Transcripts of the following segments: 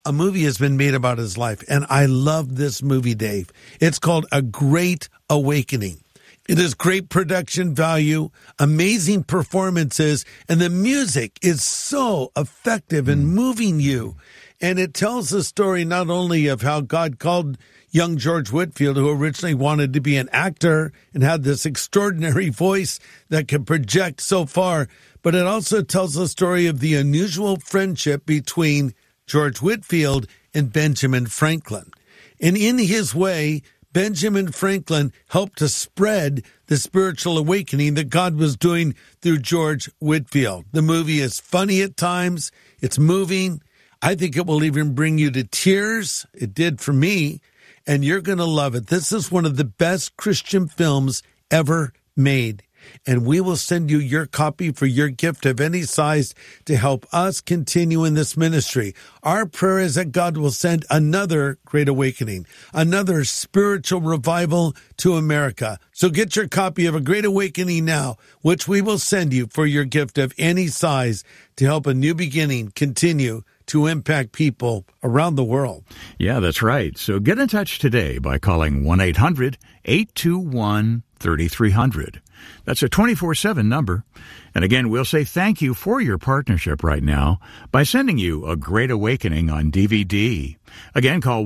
A movie has been made about his life, and I love this movie, Dave. It's called A Great Awakening. It has great production value, amazing performances, and the music is so effective in moving you. And it tells the story not only of how God called young George Whitefield, who originally wanted to be an actor and had this extraordinary voice that could project so far, but it also tells the story of the unusual friendship between George Whitefield and Benjamin Franklin. And in his way, Benjamin Franklin helped to spread the spiritual awakening that God was doing through George Whitefield. The movie is funny at times. It's moving. I think it will even bring you to tears. It did for me. And you're going to love it. This is one of the best Christian films ever made. And we will send you your copy for your gift of any size to help us continue in this ministry. Our prayer is that God will send another great awakening, another spiritual revival to America. So get your copy of A Great Awakening now, which we will send you for your gift of any size to help a new beginning continue to impact people around the world. Yeah, that's right. So get in touch today by calling 1-800-821-3300. That's a 24/7 number. And again, we'll say thank you for your partnership right now by sending you A Great Awakening on DVD. Again, call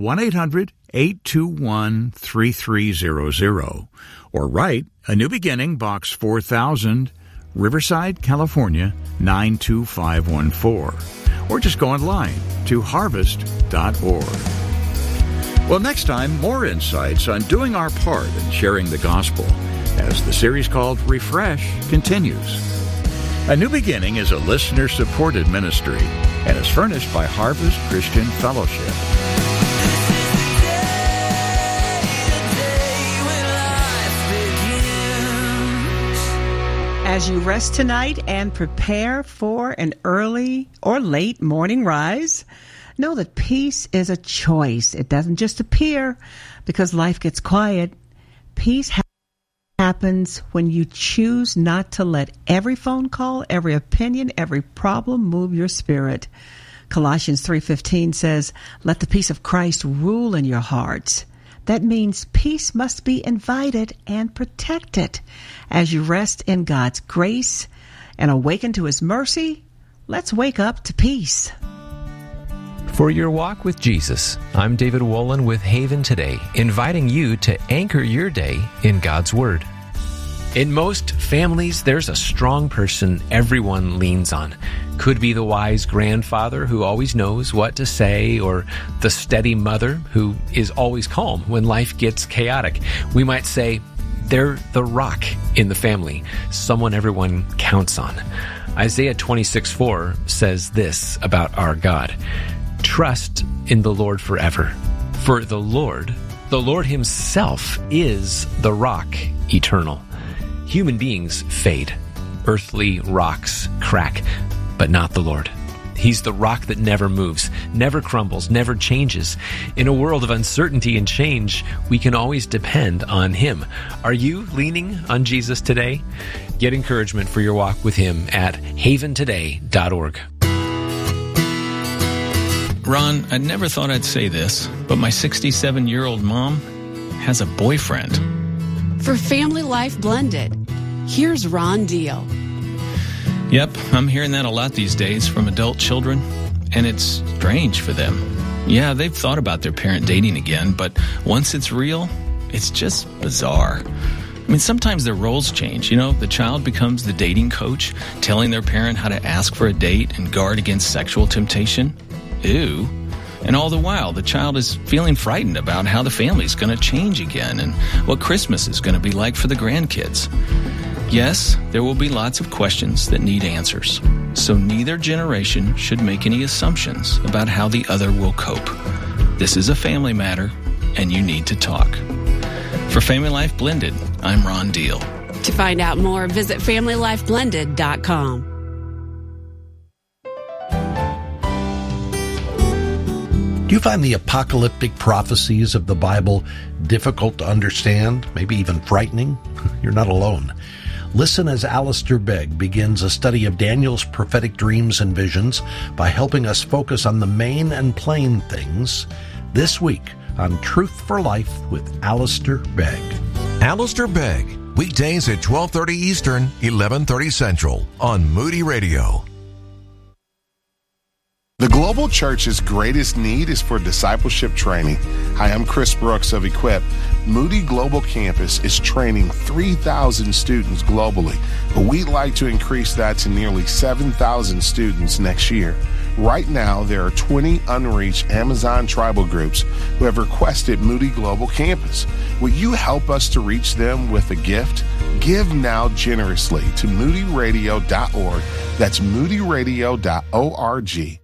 1-800-821-3300 or write A New Beginning, Box 4000, Riverside, California, 92514. Or just go online to harvest.org. Well, next time, more insights on doing our part in sharing the gospel as the series called Refresh continues. A New Beginning is a listener-supported ministry and is furnished by Harvest Christian Fellowship. As you rest tonight and prepare for an early or late morning rise, know that peace is a choice. It doesn't just appear because life gets quiet. Peace happens when you choose not to let every phone call, every opinion, every problem move your spirit. Colossians 3:15 says, "Let the peace of Christ rule in your hearts." That means peace must be invited and protected. As you rest in God's grace and awaken to His mercy, let's wake up to peace. For your walk with Jesus, I'm David Wolin with Haven Today, inviting you to anchor your day in God's Word. In most families, there's a strong person everyone leans on. Could be the wise grandfather who always knows what to say, or the steady mother who is always calm when life gets chaotic. We might say they're the rock in the family, someone everyone counts on. Isaiah 26:4 says this about our God: "Trust in the Lord forever, for the Lord Himself is the rock eternal." Human beings fade. Earthly rocks crack, but not the Lord. He's the rock that never moves, never crumbles, never changes. In a world of uncertainty and change, we can always depend on Him. Are you leaning on Jesus today? Get encouragement for your walk with Him at haventoday.org. Ron, I never thought I'd say this, but my 67-year-old mom has a boyfriend. For Family Life Blended, here's Ron Deal. Yep, I'm hearing that a lot these days from adult children, and it's strange for them. Yeah, they've thought about their parent dating again, but once it's real, it's just bizarre. I mean, sometimes their roles change. You know, the child becomes the dating coach, telling their parent how to ask for a date and guard against sexual temptation. Ew. And all the while, the child is feeling frightened about how the family's going to change again and what Christmas is going to be like for the grandkids. Yes, there will be lots of questions that need answers. So neither generation should make any assumptions about how the other will cope. This is a family matter, and you need to talk. For Family Life Blended, I'm Ron Deal. To find out more, visit FamilyLifeBlended.com. Do you find the apocalyptic prophecies of the Bible difficult to understand, maybe even frightening? You're not alone. Listen as Alistair Begg begins a study of Daniel's prophetic dreams and visions by helping us focus on the main and plain things this week on Truth for Life with Alistair Begg. Alistair Begg, weekdays at 12:30 Eastern, 11:30 Central on Moody Radio. The Global Church's greatest need is for discipleship training. Hi, I'm Chris Brooks of Equip. Moody Global Campus is training 3,000 students globally, but we'd like to increase that to nearly 7,000 students next year. Right now, there are 20 unreached Amazon tribal groups who have requested Moody Global Campus. Will you help us to reach them with a gift? Give now generously to moodyradio.org. That's moodyradio.org.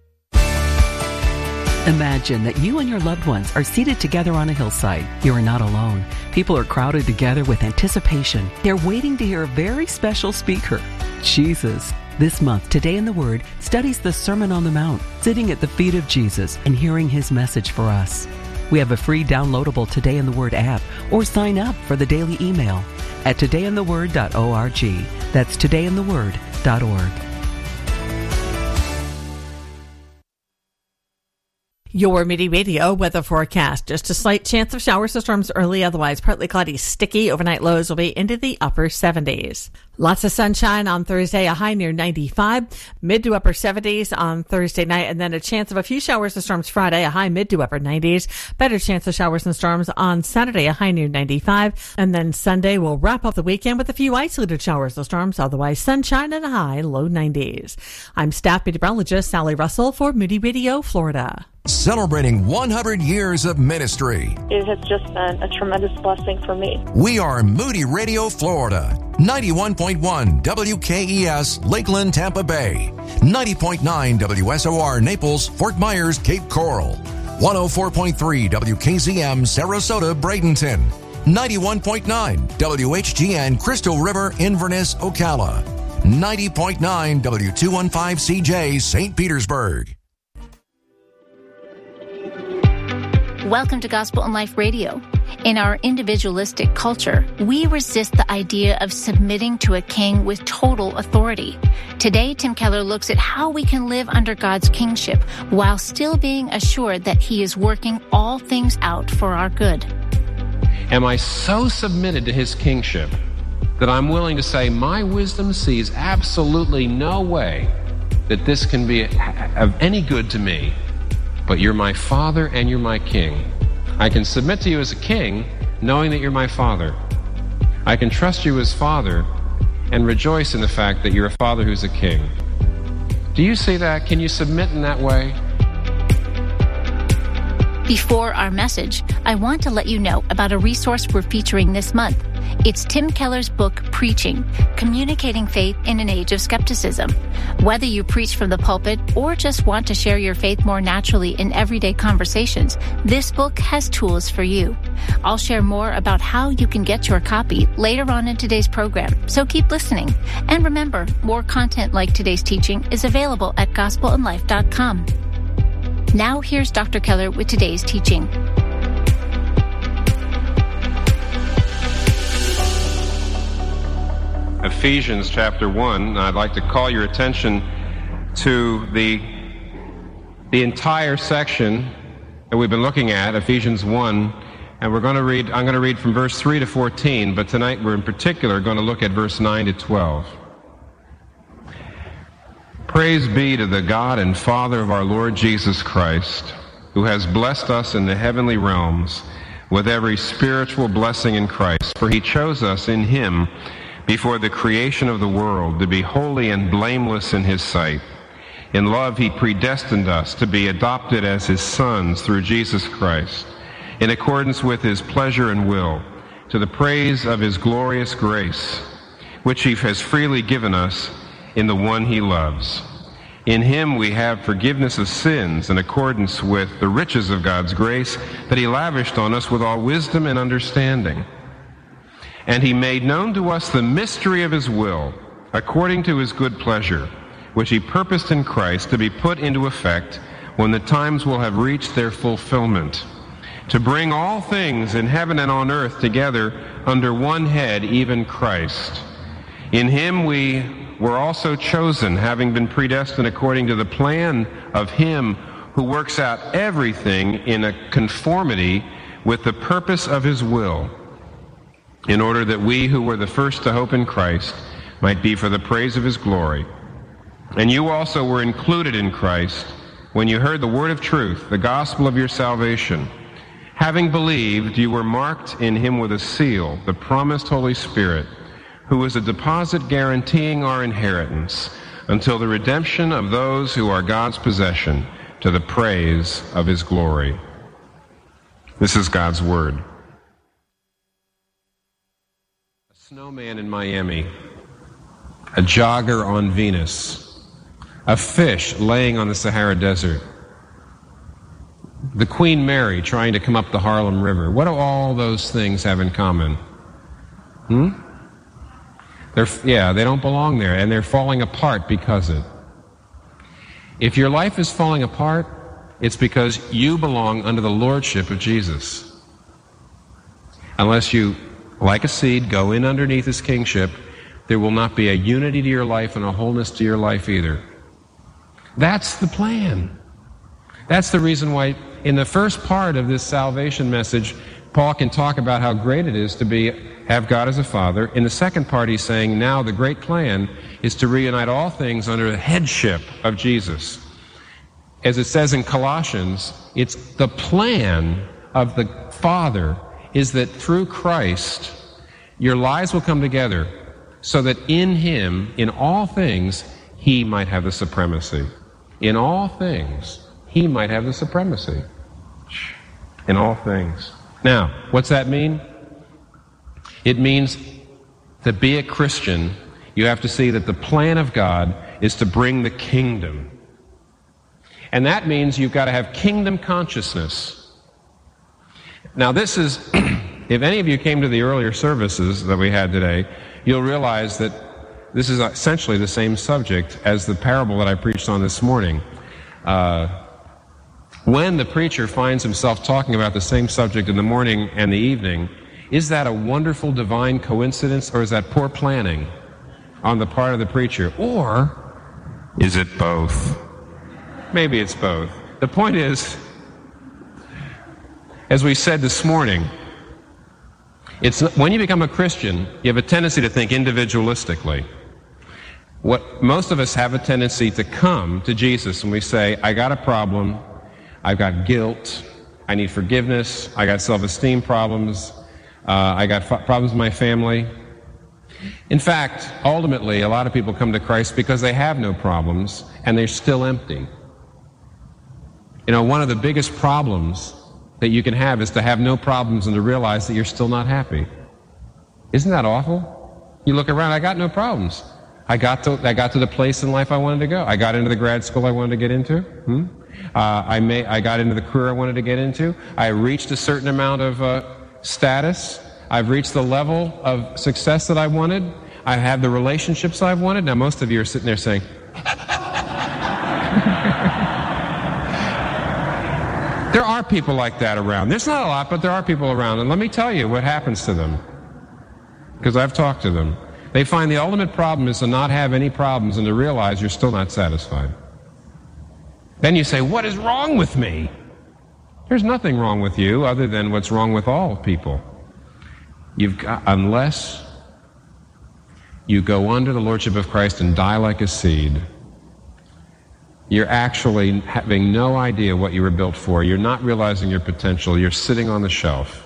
Imagine that you and your loved ones are seated together on a hillside. You are not alone. People are crowded together with anticipation. They're waiting to hear a very special speaker, Jesus. This month, Today in the Word studies the Sermon on the Mount, sitting at the feet of Jesus and hearing his message for us. We have a free downloadable Today in the Word app, or sign up for the daily email at todayintheword.org. That's todayintheword.org. Your Moody Radio weather forecast. Just a slight chance of showers or storms early, otherwise partly cloudy, sticky. Overnight lows will be into the upper 70s. Lots of sunshine on Thursday, a high near 95, mid to upper 70s on Thursday night, and then a chance of a few showers or storms Friday, a high mid to upper 90s. Better chance of showers and storms on Saturday, a high near 95, and then Sunday we'll wrap up the weekend with a few isolated showers or storms, otherwise sunshine and a high low 90s. I'm staff meteorologist Sally Russell for Moody Radio, Florida. Celebrating 100 years of ministry. It has just been a tremendous blessing for me. We are Moody Radio, Florida. 91.1 WKES, Lakeland, Tampa Bay. 90.9 WSOR, Naples, Fort Myers, Cape Coral. 104.3 WKZM, Sarasota, Bradenton. 91.9 WHGN, Crystal River, Inverness, Ocala. 90.9 W215CJ, St. Petersburg. Welcome to Gospel and Life Radio. In our individualistic culture, we resist the idea of submitting to a king with total authority. Today, Tim Keller looks at how we can live under God's kingship while still being assured that he is working all things out for our good. Am I so submitted to his kingship that I'm willing to say my wisdom sees absolutely no way that this can be of any good to me? But you're my father and you're my king. I can submit to you as a king, knowing that you're my father. I can trust you as father and rejoice in the fact that you're a father who's a king. Do you see that? Can you submit in that way? Before our message, I want to let you know about a resource we're featuring this month. It's Tim Keller's book, Preaching, Communicating Faith in an Age of Skepticism. Whether you preach from the pulpit or just want to share your faith more naturally in everyday conversations, this book has tools for you. I'll share more about how you can get your copy later on in today's program, so keep listening. And remember, more content like today's teaching is available at gospelandlife.com. Now here's Dr. Keller with today's teaching. Ephesians chapter 1. I'd like to call your attention to the entire section that we've been looking at, Ephesians 1, and I'm going to read from verse 3 to 14, but tonight we're in particular going to look at verse 9 to 12. Praise be to the God and Father of our Lord Jesus Christ, who has blessed us in the heavenly realms with every spiritual blessing in Christ, for he chose us in him before the creation of the world to be holy and blameless in his sight. In love he predestined us to be adopted as his sons through Jesus Christ, in accordance with his pleasure and will, to the praise of his glorious grace, which he has freely given us in the one he loves. In him we have forgiveness of sins in accordance with the riches of God's grace that he lavished on us with all wisdom and understanding. And he made known to us the mystery of his will, according to his good pleasure, which he purposed in Christ to be put into effect when the times will have reached their fulfillment, to bring all things in heaven and on earth together under one head, even Christ. In him we were also chosen, having been predestined according to the plan of him who works out everything in a conformity with the purpose of his will, in order that we who were the first to hope in Christ might be for the praise of his glory. And you also were included in Christ when you heard the word of truth, the gospel of your salvation. Having believed, you were marked in him with a seal, the promised Holy Spirit, who is a deposit guaranteeing our inheritance until the redemption of those who are God's possession, to the praise of his glory. This is God's word. A snowman in Miami, a jogger on Venus, a fish laying on the Sahara Desert, the Queen Mary trying to come up the Harlem River. What do all those things have in common? They don't belong there, and they're falling apart because of it. If your life is falling apart, it's because you belong under the lordship of Jesus. Unless you, like a seed, go in underneath his kingship, there will not be a unity to your life and a wholeness to your life either. That's the plan. That's the reason why in the first part of this salvation message, Paul can talk about how great it is to have God as a father. In the second part, he's saying now the great plan is to reunite all things under the headship of Jesus. As it says in Colossians, it's the plan of the Father is that through Christ, your lives will come together so that in him, in all things, he might have the supremacy. In all things, he might have the supremacy. In all things. Now, what's that mean? It means to be a Christian, you have to see that the plan of God is to bring the kingdom. And that means you've got to have kingdom consciousness. Now this is, if any of you came to the earlier services that we had today, you'll realize that this is essentially the same subject as the parable that I preached on this morning. When the preacher finds himself talking about the same subject in the morning and the evening, is that a wonderful divine coincidence, or is that poor planning on the part of the preacher? Or is it both? Maybe it's both. The point is, as we said this morning, when you become a Christian, you have a tendency to think individualistically. Most of us have a tendency to come to Jesus and we say, I got a problem, I've got guilt, I need forgiveness, I got self-esteem problems, I got problems with my family. In fact, ultimately, a lot of people come to Christ because they have no problems and they're still empty. You know, one of the biggest problems that you can have is to have no problems and to realize that you're still not happy. Isn't that awful? You look around, I got no problems. I got to the place in life I wanted to go. I got into the grad school I wanted to get into. I got into the career I wanted to get into. I reached a certain amount of status. I've reached the level of success that I wanted. I have the relationships I've wanted. Now, most of you are sitting there saying, there are people like that around. There's not a lot, but there are people around. And let me tell you what happens to them, because I've talked to them. They find the ultimate problem is to not have any problems and to realize you're still not satisfied. Then you say, what is wrong with me? There's nothing wrong with you other than what's wrong with all people. Unless you go under the lordship of Christ and die like a seed, you're actually having no idea what you were built for. You're not realizing your potential. You're sitting on the shelf.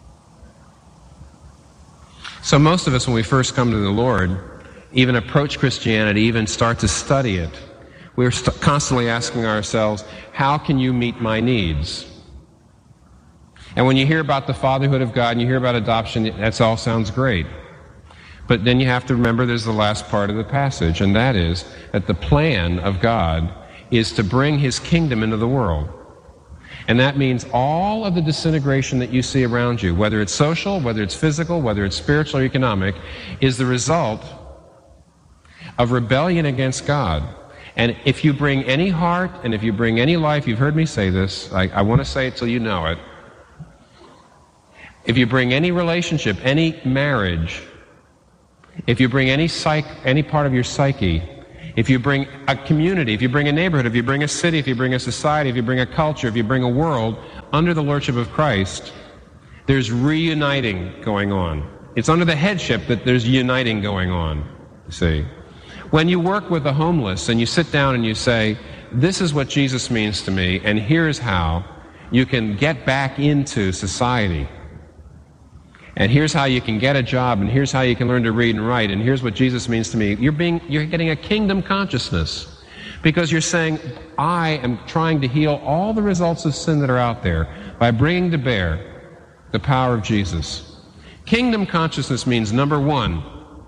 So most of us, when we first come to the Lord, even approach Christianity, even start to study it, we're constantly asking ourselves, how can you meet my needs? And when you hear about the fatherhood of God and you hear about adoption, that all sounds great. But then you have to remember there's the last part of the passage, and that is that the plan of God is to bring his kingdom into the world. And that means all of the disintegration that you see around you, whether it's social, whether it's physical, whether it's spiritual or economic, is the result of rebellion against God. And if you bring any heart and if you bring any life, you've heard me say this, I want to say it till you know it. If you bring any relationship, any marriage, if you bring any part of your psyche, if you bring a community, if you bring a neighborhood, if you bring a city, if you bring a society, if you bring a culture, if you bring a world under the lordship of Christ, there's reuniting going on. It's under the headship that there's uniting going on, you see. When you work with the homeless and you sit down and you say, this is what Jesus means to me, and here's how you can get back into society, and here's how you can get a job, and here's how you can learn to read and write, and here's what Jesus means to me, you're getting a kingdom consciousness, because you're saying, I am trying to heal all the results of sin that are out there by bringing to bear the power of Jesus. Kingdom consciousness means, number one,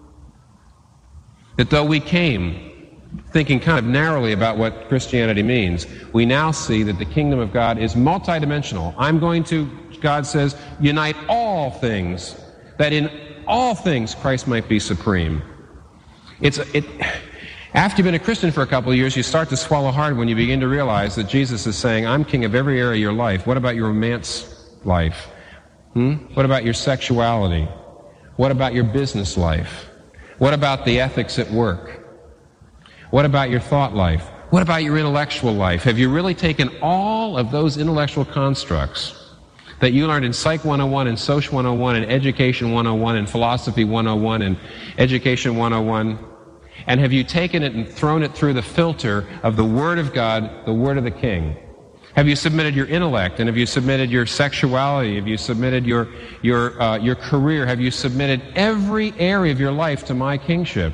that though we came thinking kind of narrowly about what Christianity means, we now see that the kingdom of God is multidimensional. I'm going to, God says, unite all things, that in all things Christ might be supreme. After you've been a Christian for a couple of years, you start to swallow hard when you begin to realize that Jesus is saying, I'm king of every area of your life. What about your romance life? What about your sexuality? What about your business life? What about the ethics at work? What about your thought life? What about your intellectual life? Have you really taken all of those intellectual constructs that you learned in Psych 101 and Soc 101 and Education 101 and Philosophy 101 and Education 101, and have you taken it and thrown it through the filter of the Word of God, the Word of the King? Have you submitted your intellect, and have you submitted your sexuality? Have you submitted your career? Have you submitted every area of your life to my kingship?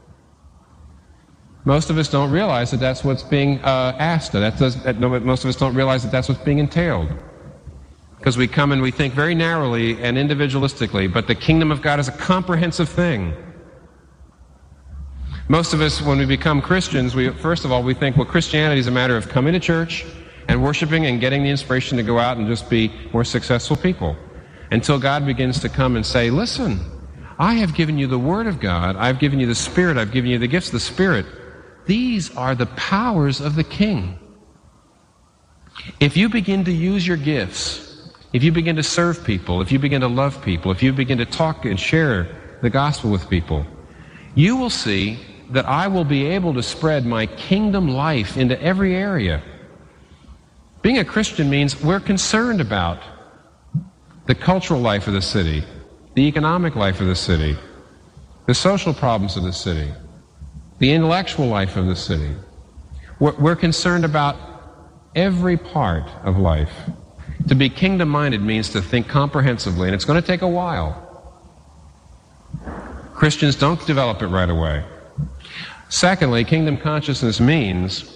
Most of us don't realize that that's what's being asked. Most of us don't realize that that's what's being entailed. Because we come and we think very narrowly and individualistically, but the kingdom of God is a comprehensive thing. Most of us, when we become Christians, first of all, we think, well, Christianity is a matter of coming to church and worshiping and getting the inspiration to go out and just be more successful people. Until God begins to come and say, listen, I have given you the Word of God, I've given you the Spirit, I've given you the gifts of the Spirit. These are the powers of the King. If you begin to use your gifts, if you begin to serve people, if you begin to love people, if you begin to talk and share the gospel with people, you will see that I will be able to spread my kingdom life into every area. Being a Christian means we're concerned about the cultural life of the city, the economic life of the city, the social problems of the city, the intellectual life of the city. We're concerned about every part of life. To be kingdom-minded means to think comprehensively, and it's going to take a while. Christians don't develop it right away. Secondly, kingdom consciousness means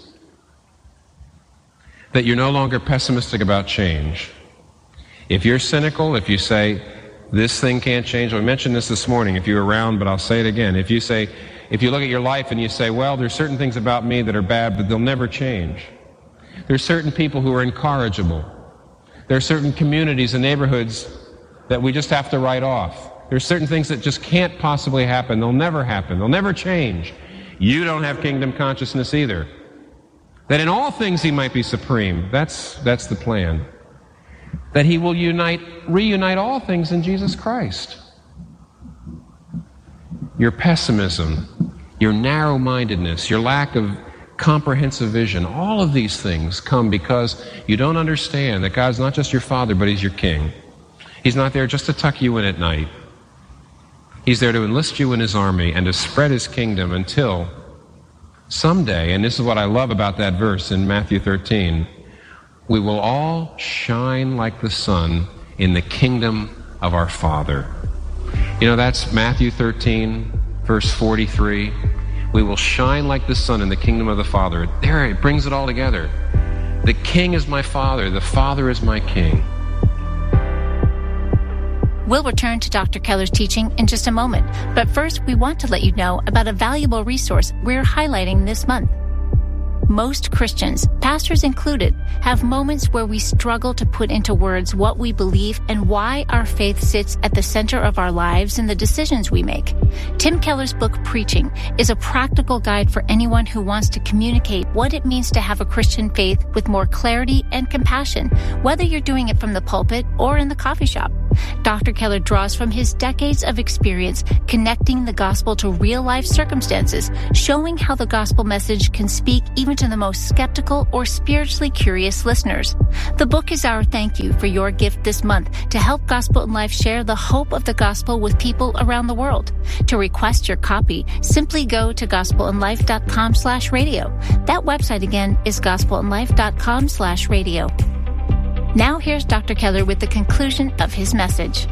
that you're no longer pessimistic about change. If you're cynical, if you say, this thing can't change, we mentioned this morning, if you're around, but I'll say it again. If you look at your life and you say, well, there's certain things about me that are bad, but they'll never change. There's certain people who are incorrigible. There are certain communities and neighborhoods that we just have to write off. There's certain things that just can't possibly happen. They'll never change. You don't have kingdom consciousness either. That in all things he might be supreme. That's the plan. That he will reunite all things in Jesus Christ. Your pessimism, your narrow-mindedness, your lack of comprehensive vision, all of these things come because you don't understand that God's not just your Father, but He's your King. He's not there just to tuck you in at night. He's there to enlist you in His army and to spread His kingdom until someday, and this is what I love about that verse in Matthew 13, we will all shine like the sun in the kingdom of our Father. You know, that's Matthew 13, verse 43. We will shine like the sun in the kingdom of the Father. There, it brings it all together. The King is my Father. The Father is my King. We'll return to Dr. Keller's teaching in just a moment. But first, we want to let you know about a valuable resource we're highlighting this month. Most Christians pastors included, have moments where we struggle to put into words what we believe and why our faith sits at the center of our lives and the decisions we make. Tim Keller's book, Preaching, is a practical guide for anyone who wants to communicate what it means to have a Christian faith with more clarity and compassion, whether you're doing it from the pulpit or in the coffee shop. Dr. Keller draws from his decades of experience connecting the gospel to real-life circumstances, showing how the gospel message can speak even to the most skeptical or spiritually curious listeners. The book is our thank you for your gift this month to help Gospel in Life share the hope of the gospel with people around the world. To request your copy, simply go to gospelinlife.com/radio. That website again is gospelinlife.com/radio. Now here's Dr. Keller with the conclusion of his message.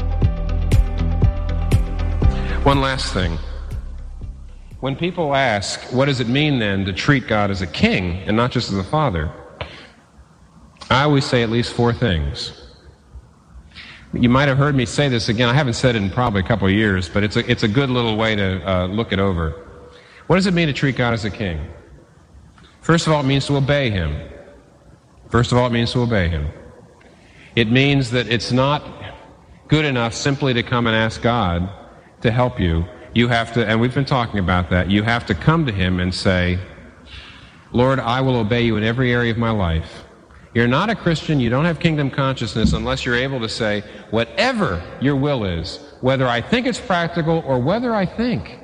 One last thing. When people ask, what does it mean then to treat God as a king and not just as a father? I always say at least 4 things. You might have heard me say this again. I haven't said it in probably a couple of years, but it's a good little way to look it over. What does it mean to treat God as a king? First of all, it means to obey him. First of all, it means to obey him. It means that it's not good enough simply to come and ask God to help you. You have to, and we've been talking about that, you have to come to him and say, Lord, I will obey you in every area of my life. You're not a Christian, you don't have kingdom consciousness unless you're able to say, whatever your will is, whether I think it's practical or whether I think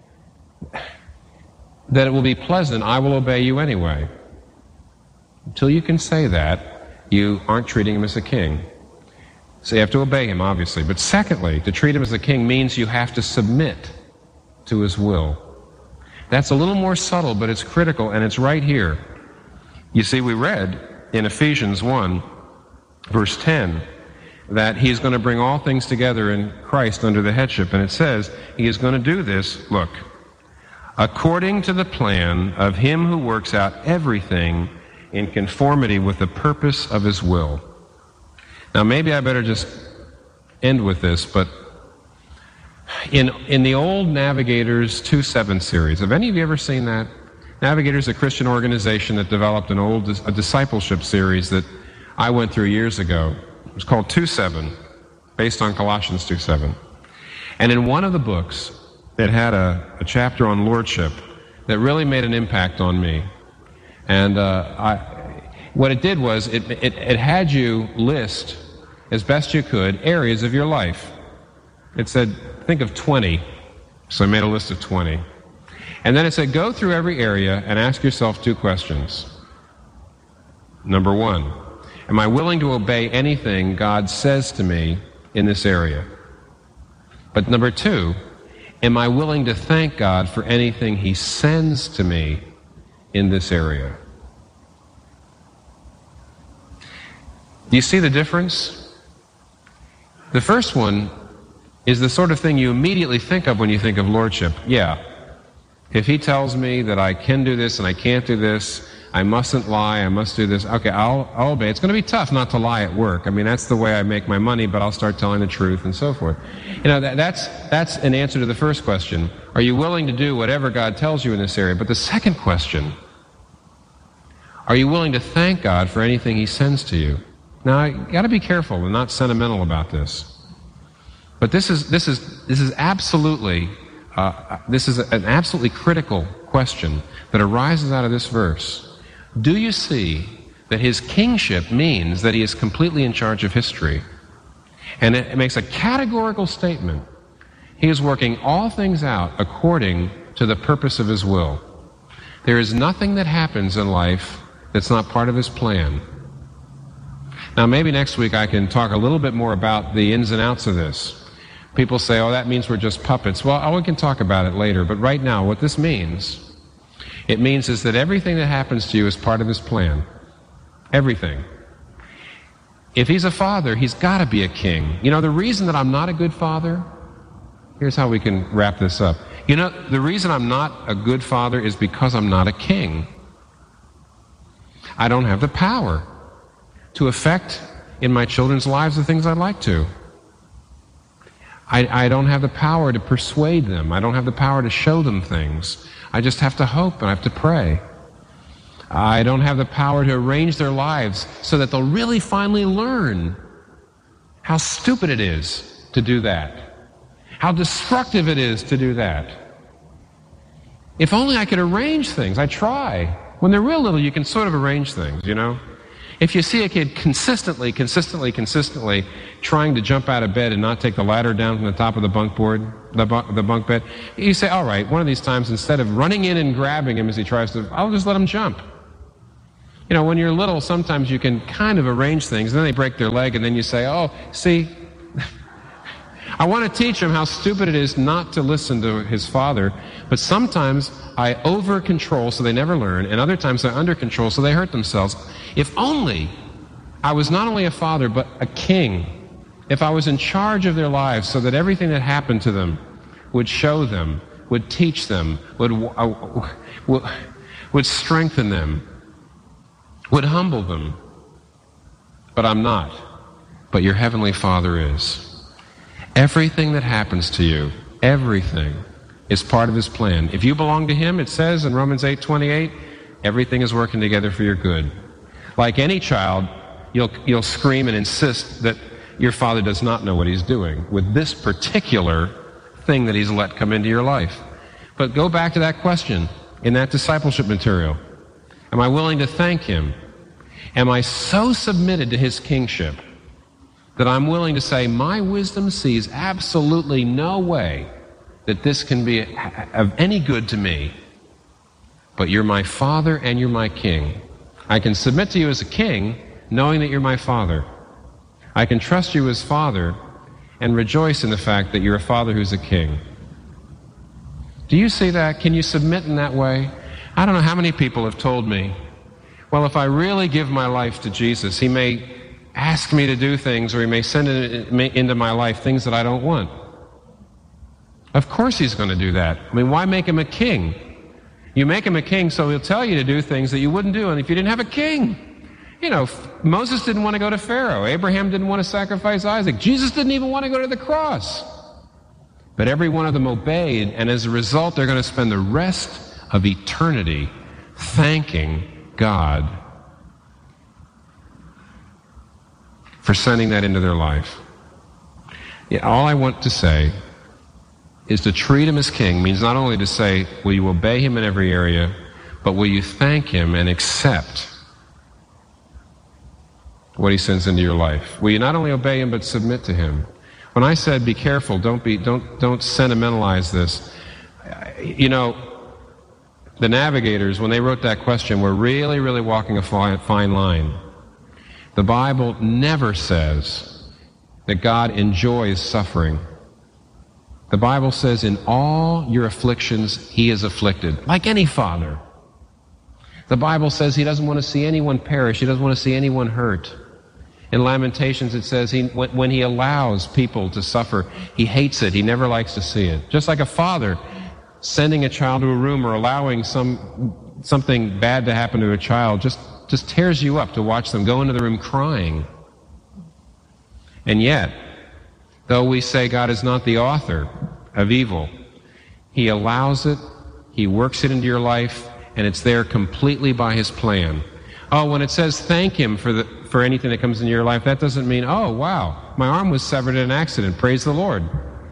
that it will be pleasant, I will obey you anyway. Until you can say that, you aren't treating him as a king. So you have to obey him, obviously. But secondly, to treat him as a king means you have to submit to his will. That's a little more subtle, but it's critical, and it's right here. You see, we read in Ephesians 1, verse 10, that he's going to bring all things together in Christ under the headship. And it says he is going to do this, look, according to the plan of him who works out everything in conformity with the purpose of his will. Now, maybe I better just end with this, but in the old Navigators 2.7 series, have any of you ever seen that? Navigators, a Christian organization that developed a discipleship series that I went through years ago. It was called 2.7, based on Colossians 2.7. And in one of the books, it had a chapter on lordship that really made an impact on me. And what it did was it had you list, as best you could, areas of your life. It said, think of 20. So I made a list of 20. And then it said, go through every area and ask yourself 2 questions. Number 1, am I willing to obey anything God says to me in this area? But number 2, am I willing to thank God for anything he sends to me in this area? Do you see the difference? The first one is the sort of thing you immediately think of when you think of lordship. Yeah, if he tells me that I can do this and I can't do this, I mustn't lie, I must do this, okay, I'll obey. It's going to be tough not to lie at work. I mean, that's the way I make my money, but I'll start telling the truth and so forth. You know, that's an answer to the first question. Are you willing to do whatever God tells you in this area? But the second question, are you willing to thank God for anything he sends to you? Now, you got to be careful and not sentimental about this. But this is absolutely an absolutely critical question that arises out of this verse. Do you see that his kingship means that he is completely in charge of history? And it makes a categorical statement. He is working all things out according to the purpose of his will. There is nothing that happens in life that's not part of his plan. Now, maybe next week I can talk a little bit more about the ins and outs of this. People say, oh, that means we're just puppets. Well, we can talk about it later. But right now, what this means, it means is that everything that happens to you is part of his plan. Everything. If he's a father, he's got to be a king. You know, the reason that I'm not a good father, here's how we can wrap this up. You know, the reason I'm not a good father is because I'm not a king. I don't have the power to affect in my children's lives the things I'd like to. I don't have the power to persuade them. I don't have the power to show them things. I just have to hope and I have to pray. I don't have the power to arrange their lives so that they'll really finally learn how stupid it is to do that, how destructive it is to do that. If only I could arrange things. I try. When they're real little, you can sort of arrange things, you know. If you see a kid consistently trying to jump out of bed and not take the ladder down from the top of the bunk bed, you say, all right, one of these times, instead of running in and grabbing him as he tries to, I'll just let him jump. You know, when you're little, sometimes you can kind of arrange things, and then they break their leg, and then you say, oh, see, I want to teach him how stupid it is not to listen to his father, but sometimes I over-control so they never learn, and other times I under-control so they hurt themselves. If only I was not only a father, but a king. If I was in charge of their lives so that everything that happened to them would show them, would teach them, would strengthen them, would humble them. But I'm not. But your Heavenly Father is. Everything that happens to you, everything, is part of His plan. If you belong to Him, it says in Romans 8:28, everything is working together for your good. Like any child, you'll scream and insist that your father does not know what he's doing with this particular thing that he's let come into your life. But go back to that question in that discipleship material. Am I willing to thank Him? Am I so submitted to His kingship that I'm willing to say, my wisdom sees absolutely no way that this can be of any good to me, but you're my Father and you're my King. I can submit to you as a king, knowing that you're my Father. I can trust you as Father and rejoice in the fact that you're a Father who's a king. Do you see that? Can you submit in that way? I don't know how many people have told me, well, if I really give my life to Jesus, He may ask me to do things, or He may send into my life things that I don't want. Of course He's going to do that. I mean, why make Him a king? You make Him a king so He'll tell you to do things that you wouldn't do, and if you didn't have a king. You know, Moses didn't want to go to Pharaoh. Abraham didn't want to sacrifice Isaac. Jesus didn't even want to go to the cross. But every one of them obeyed, and as a result, they're going to spend the rest of eternity thanking God for sending that into their life. Yeah, all I want to say is to treat Him as king means not only to say, will you obey Him in every area, but will you thank Him and accept what He sends into your life? Will you not only obey Him, but submit to Him? When I said, be careful, don't sentimentalize this, you know, the navigators, when they wrote that question, were really, really walking a fine line. The Bible never says that God enjoys suffering. The Bible says, in all your afflictions, He is afflicted, like any father. The Bible says He doesn't want to see anyone perish. He doesn't want to see anyone hurt. In Lamentations, it says when He allows people to suffer, He hates it. He never likes to see it. Just like a father sending a child to a room or allowing something bad to happen to a child just tears you up to watch them go into the room crying. And yet, though we say God is not the author of evil, He allows it, He works it into your life, and it's there completely by His plan. Oh, when it says thank Him for anything that comes into your life, that doesn't mean, oh, wow, my arm was severed in an accident. Praise the Lord.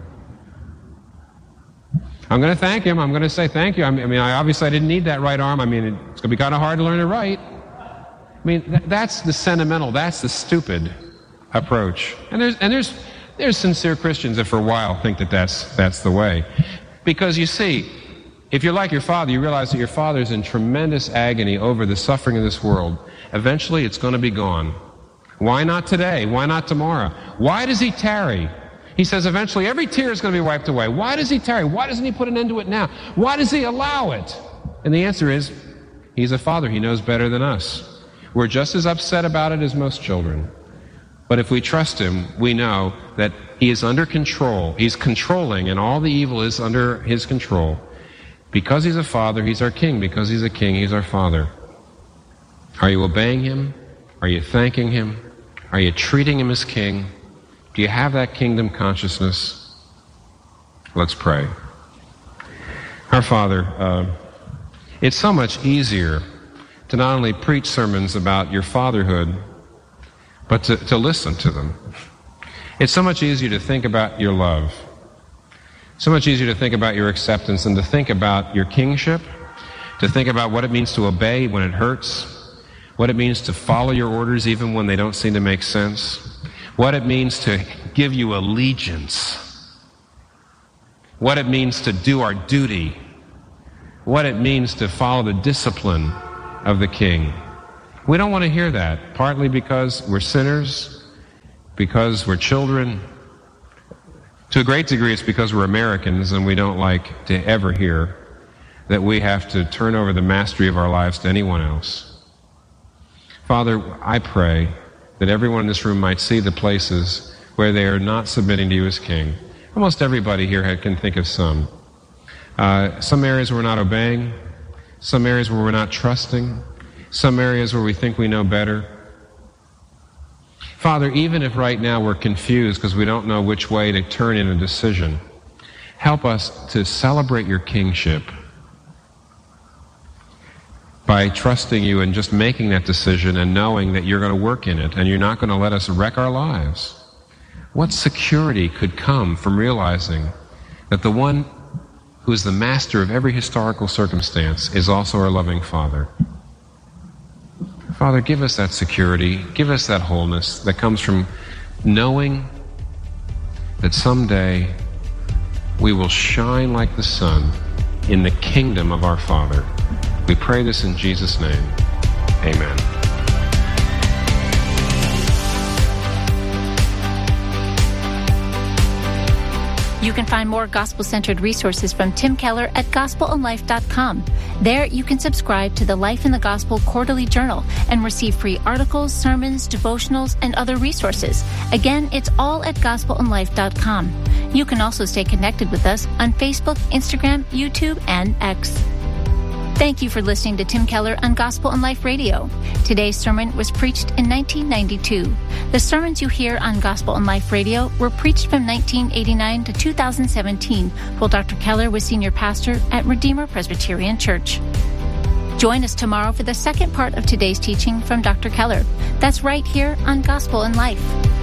I'm going to thank Him. I'm going to say thank you. I mean, obviously I didn't need that right arm. I mean, it's going to be kind of hard to learn to write. I mean, that's the sentimental, that's the stupid approach. And there's sincere Christians that for a while think that that's the way. Because you see, if you're like your father, you realize that your father is in tremendous agony over the suffering of this world. Eventually, it's going to be gone. Why not today? Why not tomorrow? Why does He tarry? He says eventually every tear is going to be wiped away. Why does He tarry? Why doesn't He put an end to it now? Why does He allow it? And the answer is, He's a father. He knows better than us. We're just as upset about it as most children. But if we trust Him, we know that He is under control. He's controlling, and all the evil is under His control. Because He's a father, He's our king. Because He's a king, He's our Father. Are you obeying Him? Are you thanking Him? Are you treating Him as king? Do you have that kingdom consciousness? Let's pray. Our Father, it's so much easier to not only preach sermons about your fatherhood, but to listen to them. It's so much easier to think about your love, so much easier to think about your acceptance and to think about your kingship, to think about what it means to obey when it hurts, what it means to follow your orders even when they don't seem to make sense, what it means to give you allegiance, what it means to do our duty, what it means to follow the discipline of the King. We don't want to hear that, partly because we're sinners, because we're children. To a great degree, it's because we're Americans and we don't like to ever hear that we have to turn over the mastery of our lives to anyone else. Father, I pray that everyone in this room might see the places where they are not submitting to you as King. Almost everybody here can think of some. Some areas where we're not obeying, some areas where we're not trusting, some areas where we think we know better. Father, even if right now we're confused because we don't know which way to turn in a decision, help us to celebrate your kingship by trusting you and just making that decision and knowing that you're going to work in it and you're not going to let us wreck our lives. What security could come from realizing that the one who is the master of every historical circumstance is also our loving Father? Father, give us that security, give us that wholeness that comes from knowing that someday we will shine like the sun in the kingdom of our Father. We pray this in Jesus' name. Amen. You can find more gospel-centered resources from Tim Keller at gospelandlife.com. There, you can subscribe to the Life in the Gospel Quarterly Journal and receive free articles, sermons, devotionals, and other resources. Again, it's all at gospelandlife.com. You can also stay connected with us on Facebook, Instagram, YouTube, and X. Thank you for listening to Tim Keller on Gospel and Life Radio. Today's sermon was preached in 1992. The sermons you hear on Gospel and Life Radio were preached from 1989 to 2017, while Dr. Keller was senior pastor at Redeemer Presbyterian Church. Join us tomorrow for the second part of today's teaching from Dr. Keller. That's right here on Gospel and Life.